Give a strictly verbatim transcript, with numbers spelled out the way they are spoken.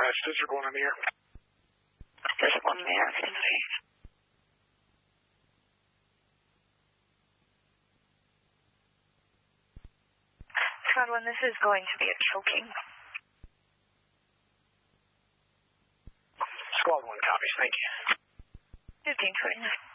Uh, Stitcher going on the air. Just one minute, please. Godwin, this is going to be a choking. Squad one copies, thank you. fifteen twenty-nine.